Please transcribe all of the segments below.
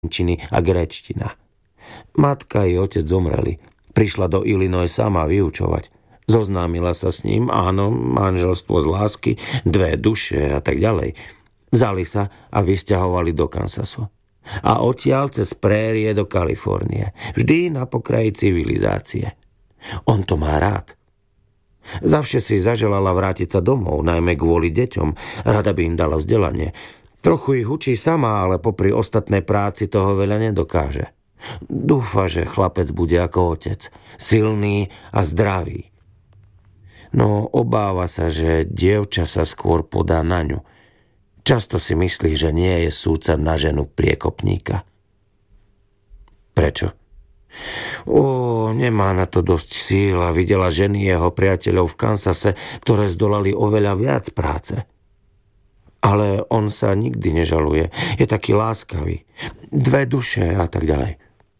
činy a gréčtina. Matka i otec zomreli. Prišla do Illinois sama vyučovať. Zoznámila sa s ním, áno, manželstvo z lásky, 2 duše a tak ďalej. Vzali sa a vysťahovali do Kansasu. A odtiaľ cez prérie do Kalifornie. Vždy na pokraji civilizácie. On to má rád. Zavše si zaželala vrátiť sa domov, najmä kvôli deťom. Rada by im dala vzdelanie. Trochu ich učí sama, ale popri ostatnej práci toho veľa nedokáže. Dúfa, že chlapec bude ako otec. Silný a zdravý. No obáva sa, že dievča sa skôr podá na ňu. Často si myslí, že nie je súca na ženu priekopníka. Prečo? Nemá na to dosť síl a videla ženy jeho priateľov v Kansase, ktoré zdolali oveľa viac práce. Ale on sa nikdy nežaluje. Je taký láskavý. 2 duše a tak ďalej.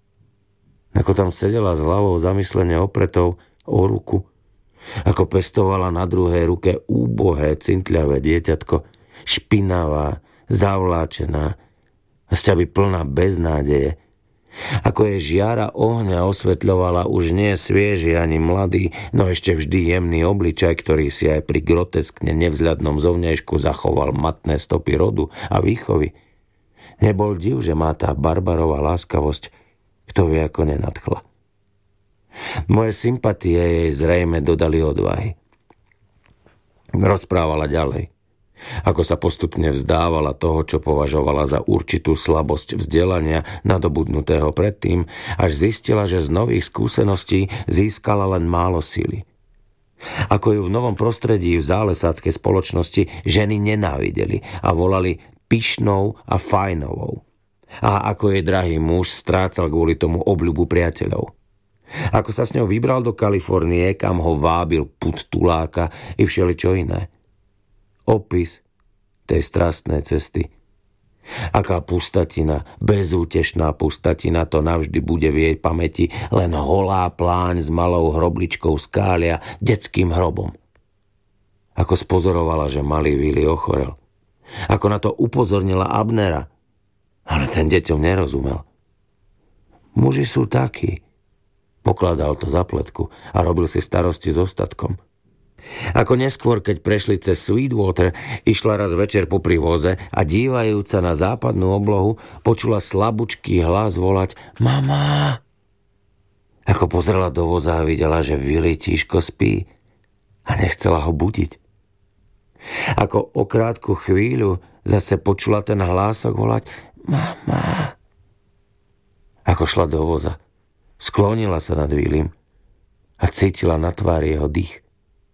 Ako tam sedela s hlavou zamyslene opretou o ruku, ako pestovala na druhej ruke úbohé, cintľavé dieťatko, špinavá, zavláčená a sťaby plná beznádeje. Ako je žiara ohňa osvetľovala už nie svieži ani mladý, no ešte vždy jemný obličaj, ktorý si aj pri groteskne nevzľadnom zovňajšku zachoval matné stopy rodu a výchovy. Nebol div, že má tá Barbarová láskavosť, kto vie, ako nenadchla. Moje sympatie jej zrejme dodali odvahy. Rozprávala ďalej. Ako sa postupne vzdávala toho, čo považovala za určitú slabosť vzdelania nadobudnutého predtým, až zistila, že z nových skúseností získala len málo sily. Ako ju v novom prostredí v zálesáckej spoločnosti ženy nenávideli a volali pyšnou a fajnovou. A ako jej drahý muž strácal kvôli tomu obľubu priateľov. Ako sa s ňou vybral do Kalifornie, kam ho vábil pud tuláka i všeličo iné. Opis tej strastnej cesty. Aká pustatina, bezútešná pustatina, to navždy bude v jej pamäti len holá pláň s malou hrobličkou skália, detským hrobom. Ako spozorovala, že malý Willy ochorel. Ako na to upozornila Abnera. Ale ten deťom nerozumel. Muži sú takí. Pokladal to za pletku a robil si starosti s ostatkom. Ako neskôr, keď prešli cez Sweetwater, išla raz večer popri voze a dívajúca na západnú oblohu, počula slabúčký hlas volať Mama! Ako pozrela do voza a videla, že Willy tížko spí a nechcela ho budiť. Ako o krátku chvíľu zase počula ten hlások volať Mama! Ako šla do voza, sklonila sa nad Willym a cítila na tvári jeho dých.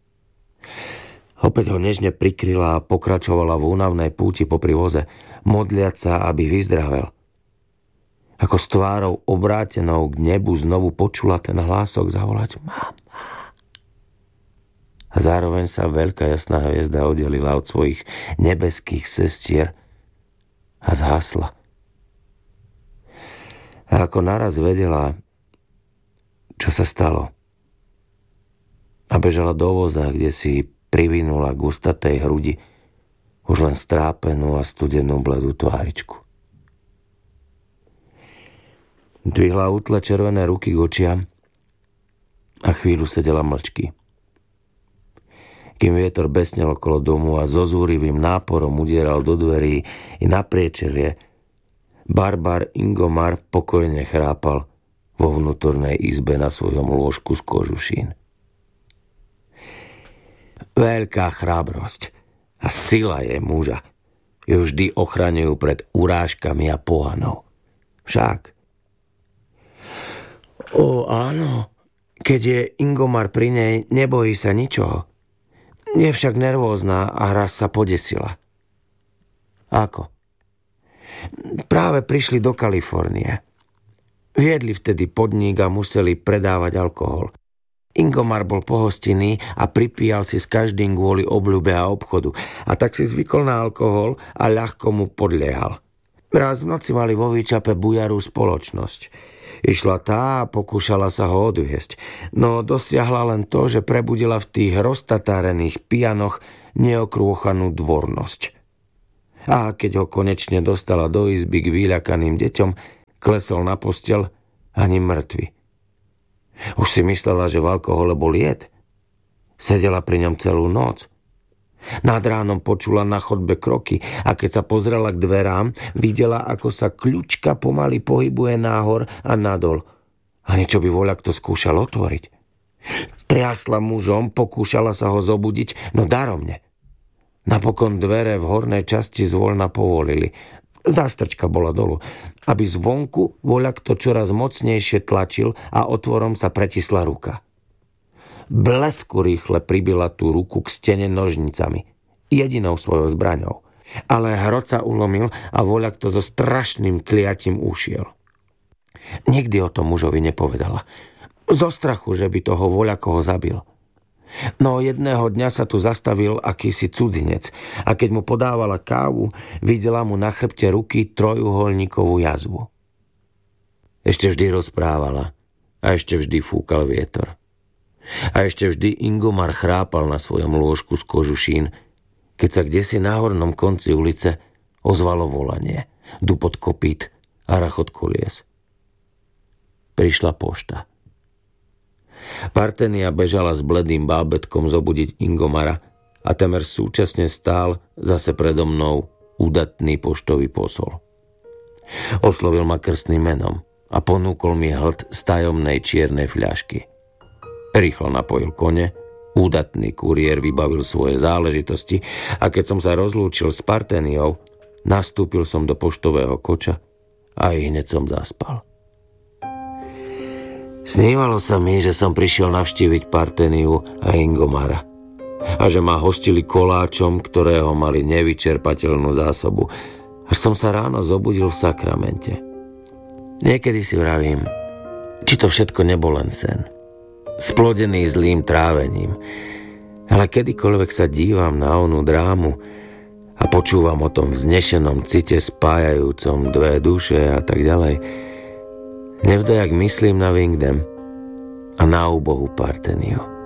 Opäť ho nežne prikryla a pokračovala v únavnej púti popri voze, modliac sa, aby vyzdravel. Ako s tvárou obrátenou k nebu znovu počula ten hlások zavolať Mama. A zároveň sa veľká jasná hviezda oddelila od svojich nebeských sestier a zhasla. A ako naraz vedela, čo sa stalo, a bežala do voza, kde si privinula k gustatej hrudi už len strápenú a studenú bledú tváričku. Dvihla útle červené ruky k očiam a chvíľu sedela mlčky. Kým vietor besnel okolo domu a so zúrivým náporom udieral do dverí i na priečelie, barbar Ingomar pokojne chrápal vo vnútornej izbe na svojom lôžku z kožušín. Veľká chrábrosť a sila je muža ju vždy ochraňujú pred urážkami a pohanou. Však. Áno, keď je Ingomar pri nej, nebojí sa ničoho. Je však nervózna a raz sa podesila. Ako? Práve prišli do Kalifornie. Viedli vtedy podnik a museli predávať alkohol. Ingomar bol pohostinný a pripíjal si s každým kvôli obľúbe a obchodu. A tak si zvykol na alkohol a ľahko mu podliehal. Raz v noci mali vo výčape bujarú spoločnosť. Išla tá a pokúšala sa ho odviesť. No dosiahla len to, že prebudila v tých roztatárených pijanoch neokrôchanú dvornosť. A keď ho konečne dostala do izby k vyľakaným deťom, klesol na posteľ, ani mŕtvy. Už si myslela, že v alkohole bol jed. Sedela pri ňom celú noc. Nad ránom počula na chodbe kroky a keď sa pozrela k dverám, videla, ako sa kľučka pomaly pohybuje nahor a nadol. A niečo by voľakto skúšal otvoriť. Triasla mužom, pokúšala sa ho zobudiť, no daromne. Napokon dvere v hornej časti zvoľna povolili. Zástrčka bola dolu, aby zvonku voľakto čoraz mocnejšie tlačil a otvorom sa pretisla ruka. Blesku rýchle pribila tú ruku k stene nožnicami, jedinou svojou zbraňou. Ale hrot sa ulomil a voľakto so strašným kliatím ušiel. Nikdy o tom mužovi nepovedala. Zo strachu, že by toho voľakoho zabil. No jedného dňa sa tu zastavil akýsi cudzinec a keď mu podávala kávu, videla mu na chrbte ruky trojuholníkovú jazvu. Ešte vždy rozprávala a ešte vždy fúkal vietor. A ešte vždy Ingomar chrápal na svojom lôžku z kožušín, keď sa kdesi na hornom konci ulice ozvalo volanie, dupot kopít a rachot kolies. Prišla pošta. Partenia bežala s bledým bábätkom zobudiť Ingomara a temer súčasne stál zase predo mnou udatný poštový posol. Oslovil ma krstným menom a ponúkol mi hlt z tajomnej čiernej fľašky. Rýchlo napojil kone, údatný kuriér vybavil svoje záležitosti a keď som sa rozlúčil s Parteniou, nastúpil som do poštového koča a hneď som zaspal. Snívalo sa mi, že som prišiel navštíviť Parteniu a Ingomara a že ma hostili koláčom, ktorého mali nevyčerpateľnú zásobu, až som sa ráno zobudil v Sakramente. Niekedy si vravím, či to všetko nebol len sen, splodený zlým trávením, ale kedykoľvek sa dívam na onú drámu a počúvam o tom vznešenom cite spájajúcom dve duše a tak ďalej, nevdajak myslím na Wingdam a na úbohú Parteniu.